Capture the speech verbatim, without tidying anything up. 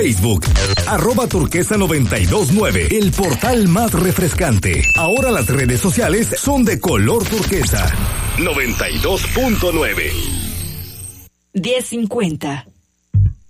Facebook, arroba turquesa noventa y dos nueve, el portal más refrescante. Ahora las redes sociales son de color turquesa. noventa y dos punto nueve. diez cincuenta.